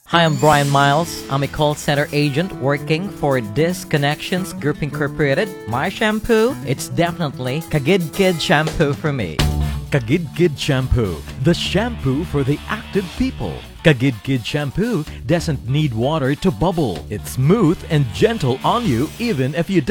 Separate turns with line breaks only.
Hi, I'm Brian Miles. I'm a call center agent working for Disconnections Group Incorporated. My shampoo, it's definitely Kagid Kid shampoo for me.
Kagid Kid Shampoo, the shampoo for the active people. Kagid Kid Shampoo doesn't need water to bubble. It's smooth and gentle on you even if you don't